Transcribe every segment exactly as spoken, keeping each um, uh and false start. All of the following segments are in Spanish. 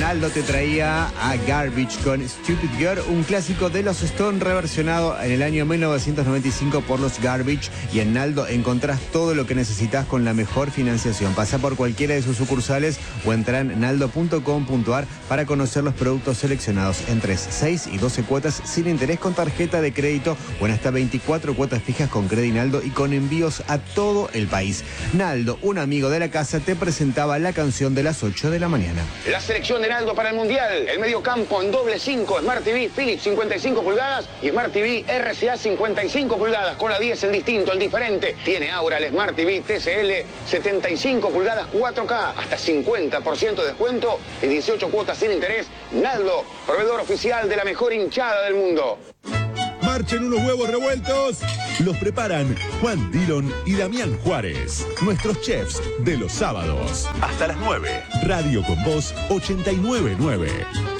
Naldo te traía a Garbage con Stupid Girl, un clásico de los Stones reversionado en el año mil novecientos noventa y cinco por los Garbage. Y en Naldo encontrás todo lo que necesitas con la mejor financiación. Pasá por cualquiera de sus sucursales o entrá en naldo punto com punto ar para conocer los productos seleccionados en tres, seis y doce cuotas sin interés con tarjeta de crédito o en hasta veinticuatro cuotas fijas con Credinaldo y con envíos a todo el país. Naldo, un amigo de la casa, te presentaba la canción de las ocho de la mañana. La selección de Naldo para el Mundial. El medio campo en doble cinco, Smart T V Philips cincuenta y cinco pulgadas y Smart T V R C A cincuenta y cinco pulgadas. Con la diez el distinto, el diferente. Tiene ahora el Smart T V T C L setenta y cinco pulgadas cuatro K. Hasta cincuenta por ciento de descuento y dieciocho cuotas sin interés. Naldo, proveedor oficial de la mejor hinchada del mundo. Marchen unos huevos revueltos. Los preparan Juan Dillon y Damián Juárez, nuestros chefs de los sábados. Hasta las nueve. Radio con Voz ochenta y nueve punto nueve.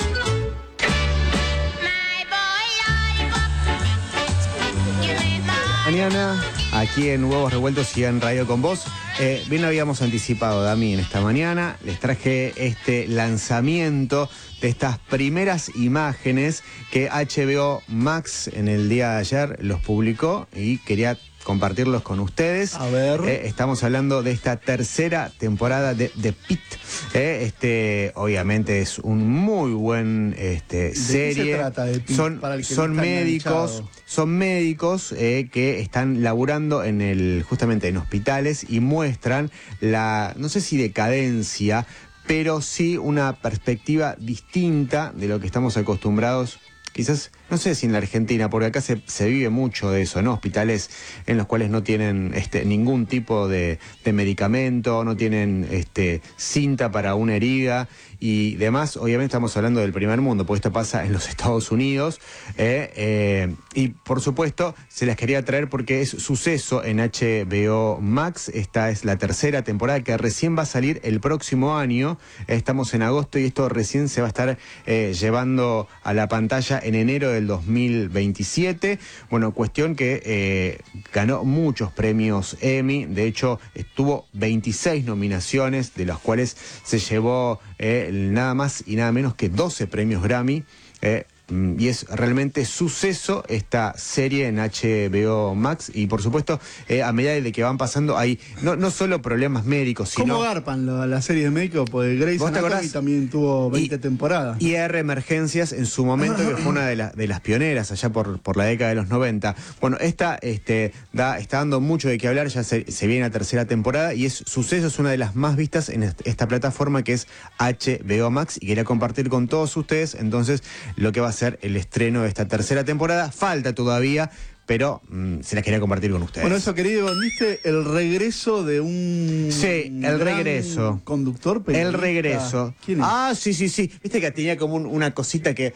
Mañana, aquí en Huevos Revueltos y en Radio con Voz. Eh, bien lo habíamos anticipado, Dami, en esta mañana. Les traje este lanzamiento de estas primeras imágenes que H B O Max en el día de ayer los publicó y quería compartirlos con ustedes. A ver. Eh, estamos hablando de esta tercera temporada de The Pitt. Eh, este, obviamente, es un muy buen este, ¿De serie. qué se trata de Pitt? Son, Para el que son no está médicos, enganchado. son médicos eh, que están laburando en el, justamente en hospitales y muestran la, no sé si decadencia, pero sí una perspectiva distinta de lo que estamos acostumbrados. Quizás, no sé si en la Argentina, porque acá se, se vive mucho de eso, ¿no? Hospitales en los cuales no tienen este, ningún tipo de, de medicamento, no tienen este, cinta para una herida y demás. Obviamente estamos hablando del primer mundo, porque esto pasa en los Estados Unidos. Eh, eh, y por supuesto, se las quería traer porque es suceso en H B O Max. Esta es la tercera temporada que recién va a salir el próximo año. Estamos en agosto y esto recién se va a estar eh, llevando a la pantalla en enero del dos mil veintisiete. Bueno, cuestión que eh, ganó muchos premios Emmy. De hecho, tuvo veintiséis nominaciones, de las cuales se llevó eh, nada más y nada menos que doce premios Grammy. Eh, Y es realmente suceso esta serie en H B O Max. Y por supuesto, eh, a medida de que van pasando, hay no, no solo problemas médicos, sino... ¿Cómo garpan la, la serie de médicos? Porque Grey's ¿Vos te Anatomy acordás? también tuvo veinte Y- temporadas. I R Emergencias en su momento, que fue una de, la- de las pioneras allá por, por la década de los noventa. Bueno, esta este, da, está dando mucho de qué hablar, ya se, se viene la tercera temporada y es suceso, es una de las más vistas en est- esta plataforma que es H B O Max y quería compartir con todos ustedes entonces lo que va a ser el estreno de esta tercera temporada. Falta todavía, pero mmm, se las quería compartir con ustedes. Bueno, eso querido, ¿viste el regreso de un Sí, el gran regreso. conductor? El periodista? regreso. ¿Quién es? Ah, sí, sí, sí. Viste que tenía como un- una cosita que...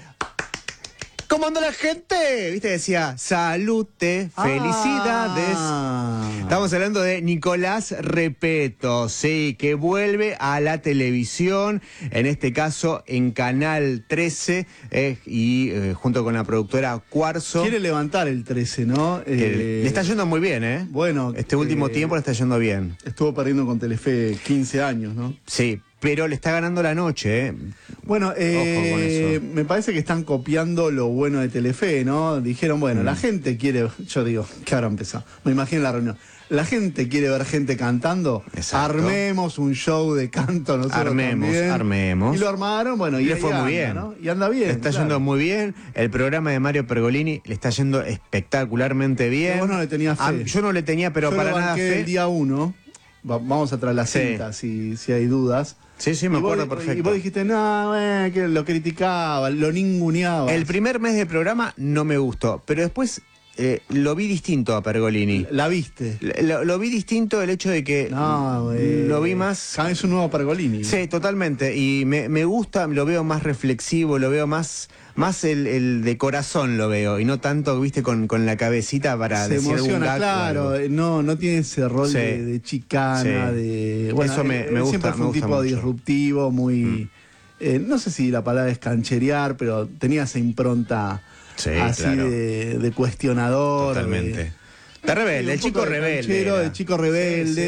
¿Cómo anda la gente? Viste, decía, salute, felicidades. Ah. Estamos hablando de Nicolás Repetto, sí, que vuelve a la televisión, en este caso en Canal trece, eh, y eh, junto con la productora Cuarzo. Quiere levantar el trece, ¿no? que Eh, le está yendo muy bien, ¿eh? Bueno, Este último eh, tiempo le está yendo bien. Estuvo perdiendo con Telefe quince años, ¿no? Sí, pero le está ganando la noche, ¿eh? Bueno, eh, Ojo con eso. me parece que están copiando lo bueno de Telefe, ¿no? Dijeron, bueno, Mm. la gente quiere, yo digo, ¿qué habrá empezado? Me imagino la reunión. La gente quiere ver gente cantando. Exacto. Armemos un show de canto nosotros Armemos, también. armemos. Y lo armaron, bueno, y, Y le ahí fue muy anda, bien. ¿no? Y anda bien. Le está claro. yendo muy bien. El programa de Mario Pergolini le está yendo espectacularmente bien. Pero vos no le tenías fe. A- yo no le tenía, pero Yo para lo nada banqué fe. el día uno. Va- vamos atrás la Sí. cinta, si, si hay dudas. Sí, sí, me Y vos- acuerdo perfecto. Y vos dijiste, no, eh, que lo criticaba, lo ninguneaba. El primer mes de programa no me gustó, pero después eh, lo vi distinto a Pergolini. La viste. Lo, lo vi distinto el hecho de que No, eh, lo vi más... Es un nuevo Pergolini. Sí, totalmente. Y me, me gusta, lo veo más reflexivo, lo veo más, más el, el de corazón lo veo, y no tanto, viste, con, con la cabecita para Se decir algún emociona, gag o claro. algo. eh, No, no tiene ese rol Sí. de, de chicana, Sí. de. Eso me- él- me él gusta- Siempre me fue un gusta tipo mucho. disruptivo, muy. eh, no sé si la palabra es cancherear, pero tenía esa impronta Sí, así claro. de, de cuestionador. Totalmente. de- De rebelde, Sí, un el chico poco de rebelde. canchero, era. de chico rebelde. Sí, sí.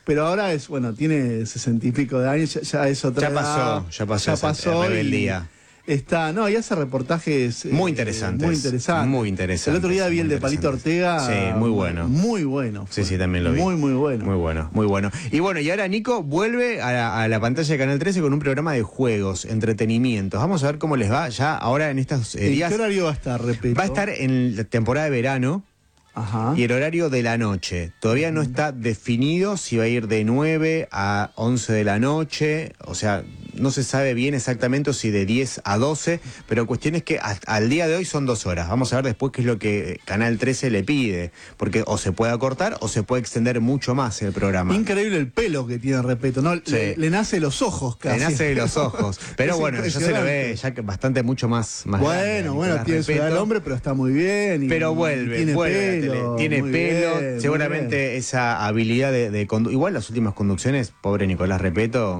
Pero ahora es, bueno, tiene sesenta y pico de años, ya, ya es otra Ya edad, pasó, ya pasó ya esa pasó rebeldía. y está, no, y hace reportajes Muy eh, interesantes. muy interesantes. Muy interesantes. El otro día vi muy el de Palito interesantes. Ortega. Sí, muy bueno. Muy bueno. Sí, fue. sí, también lo vi. Muy, muy bueno. Muy bueno, muy bueno. Y bueno, y ahora Nico vuelve a la, a la pantalla de Canal trece con un programa de juegos, entretenimientos. Vamos a ver cómo les va ya ahora en estos eh, ¿En días. qué horario va a estar, repito? Va a estar en la temporada de verano. Ajá. Y el horario de la noche. Todavía no está definido si va a ir de nueve a once de la noche. O sea, no se sabe bien exactamente o si de diez a doce. Pero cuestión es que a- al día de hoy son dos horas. Vamos a ver después qué es lo que Canal trece le pide. Porque o se puede acortar o se puede extender mucho más el programa. Increíble el pelo que tiene, respeto, ¿no? Sí. Le, le nace los ojos casi. Le nace de los ojos. Pero Es bueno, ya se lo impresionante. ve ya que bastante mucho más, más grande, Bueno, bueno, Nicolás tiene su edad Repetto. el hombre, pero está muy bien. y- Pero y vuelve, tiene vuelve a la tele. pelo. Tiene muy pelo, bien, muy seguramente bien. esa habilidad de, de condu- igual las últimas conducciones, pobre Nicolás Repetto,